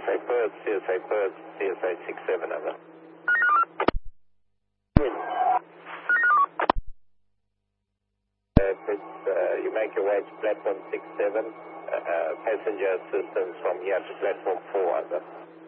CSA 67, over. You make your way to platform 67, passenger assistance from here to platform 4, over.